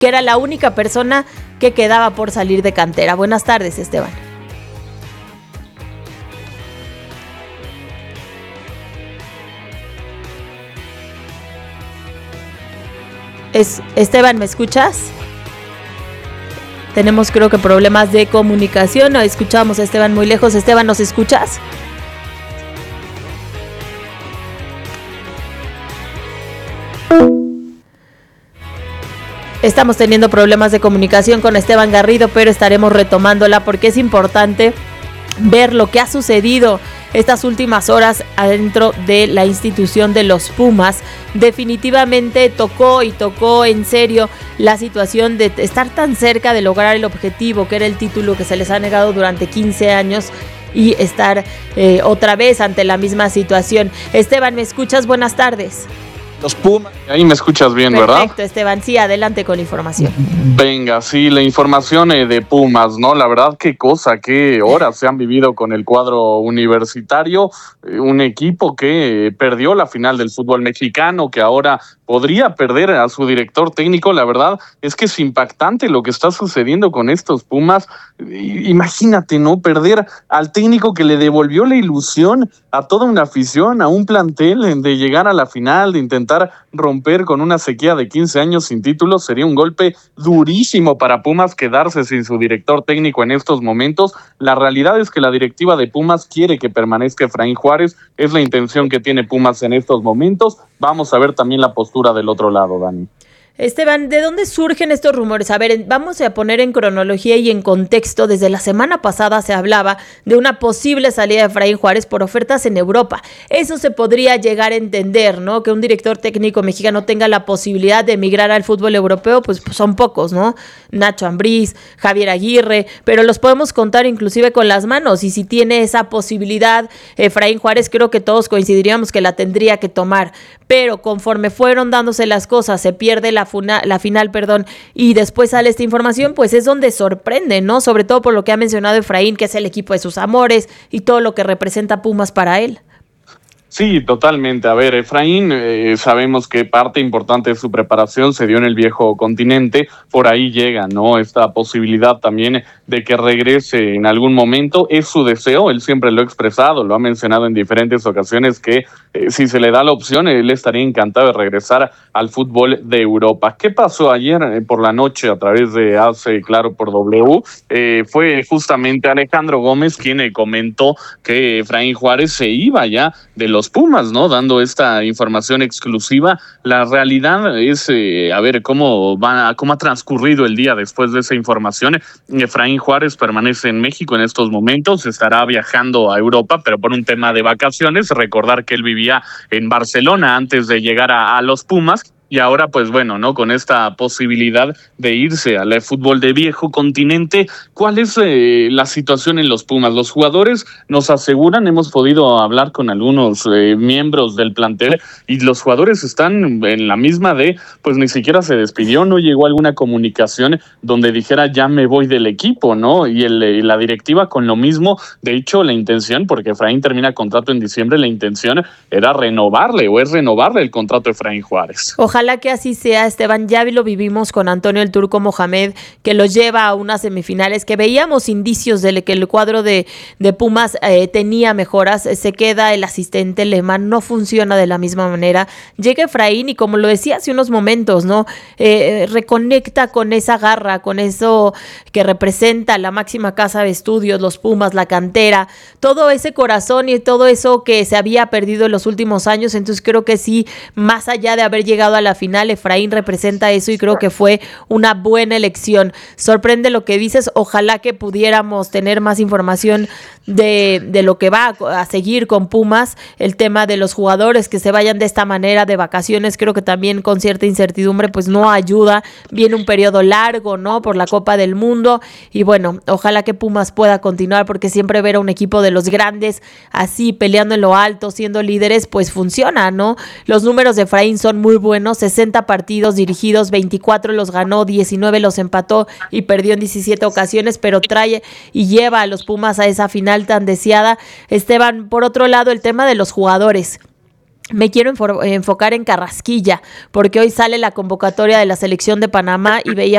que era la única persona que quedaba por salir de cantera. Buenas tardes, Esteban. Esteban, ¿me escuchas? Tenemos creo que problemas de comunicación, no escuchamos a Esteban muy lejos. Esteban, ¿nos escuchas? Estamos teniendo problemas de comunicación con Esteban Garrido, pero estaremos retomándola porque es importante ver lo que ha sucedido estas últimas horas adentro de la institución de los Pumas. Definitivamente tocó en serio la situación de estar tan cerca de lograr el objetivo, que era el título que se les ha negado durante 15 años, y estar otra vez ante la misma situación. Esteban, ¿me escuchas? Buenas tardes. Los Pumas. Ahí me escuchas bien, perfecto, ¿verdad? Perfecto, Esteban. Sí, adelante con la información. Venga, sí, la información de Pumas, ¿no? La verdad, qué cosa, qué horas se han vivido con el cuadro universitario. Un equipo que perdió la final del fútbol mexicano, que ahora podría perder a su director técnico. La verdad es que es impactante lo que está sucediendo con estos Pumas. Imagínate, ¿no? Perder al técnico que le devolvió la ilusión a toda una afición, a un plantel, de llegar a la final, de intentar romper con una sequía de 15 años sin títulos. Sería un golpe durísimo para Pumas quedarse sin su director técnico en estos momentos. La realidad es que la directiva de Pumas quiere que permanezca Efraín Juárez. Es la intención que tiene Pumas en estos momentos. Vamos a ver también la postura del otro lado, Dani. Esteban, ¿de dónde surgen estos rumores? A ver, vamos a poner en cronología y en contexto. Desde la semana pasada se hablaba de una posible salida de Efraín Juárez por ofertas en Europa. Eso se podría llegar a entender, ¿no? Que un director técnico mexicano tenga la posibilidad de emigrar al fútbol europeo, pues son pocos, ¿no? Nacho Ambriz, Javier Aguirre, pero los podemos contar inclusive con las manos. Y si tiene esa posibilidad Efraín Juárez, creo que todos coincidiríamos que la tendría que tomar. Pero conforme fueron dándose las cosas, se pierde la final, y después sale esta información, pues es donde sorprende, ¿no? Sobre todo por lo que ha mencionado Efraín, que es el equipo de sus amores y todo lo que representa Pumas para él. Sí, totalmente. A ver, Efraín, sabemos que parte importante de su preparación se dio en el viejo continente. Por ahí llega, ¿no? Esta posibilidad también de que regrese en algún momento. Es su deseo, él siempre lo ha expresado, lo ha mencionado en diferentes ocasiones, que si se le da la opción, él estaría encantado de regresar al fútbol de Europa. ¿Qué pasó ayer por la noche a través de Hace Claro por W? Fue justamente Alejandro Gómez quien comentó que Efraín Juárez se iba ya de los Pumas, ¿no? Dando esta información exclusiva. La realidad es, a ver, cómo ha transcurrido el día después de esa información. Efraín Juárez permanece en México en estos momentos, estará viajando a Europa, pero por un tema de vacaciones. Recordar que él vivía en Barcelona antes de llegar a los Pumas. Y ahora, pues bueno, ¿no? Con esta posibilidad de irse al fútbol de viejo continente, ¿cuál es la situación en los Pumas? Los jugadores nos aseguran, hemos podido hablar con algunos miembros del plantel, y los jugadores están en la misma de, pues ni siquiera se despidió, no llegó alguna comunicación donde dijera ya me voy del equipo, ¿no? Y la directiva con lo mismo. De hecho, la intención, porque Efraín termina contrato en diciembre, la intención era renovarle el contrato de Efraín Juárez. Ojalá que así sea, Esteban. Ya lo vivimos con Antonio el Turco Mohamed, que los lleva a unas semifinales, que veíamos indicios de que el cuadro de Pumas tenía mejoras. Se queda el asistente Lehmann, no funciona de la misma manera. Llega Efraín y, como lo decía hace unos momentos, ¿no? Reconecta con esa garra, con eso que representa la máxima casa de estudios, los Pumas, la cantera, todo ese corazón y todo eso que se había perdido en los últimos años. Entonces creo que sí, más allá de haber llegado a la final, Efraín representa eso y creo que fue una buena elección. Sorprende lo que dices. Ojalá que pudiéramos tener más información de lo que va a seguir con Pumas. El tema de los jugadores que se vayan de esta manera de vacaciones, creo que también con cierta incertidumbre pues no ayuda. Viene un periodo largo, ¿no? Por la Copa del Mundo, y bueno, ojalá que Pumas pueda continuar, porque siempre ver a un equipo de los grandes así peleando en lo alto, siendo líderes, pues funciona, ¿no? Los números de Efraín son muy buenos. 60 partidos dirigidos, 24 los ganó, 19 los empató y perdió en 17 ocasiones, pero trae y lleva a los Pumas a esa final tan deseada. Esteban, por otro lado, el tema de los jugadores. Me quiero enfocar en Carrasquilla, porque hoy sale la convocatoria de la selección de Panamá y veía